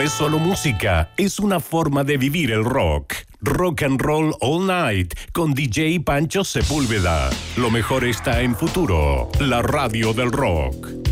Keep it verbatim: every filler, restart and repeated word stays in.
es solo música, es una forma de vivir el rock. Rock and Roll All Night con D J Pancho Sepúlveda. Lo mejor está en Futuro, la radio del rock.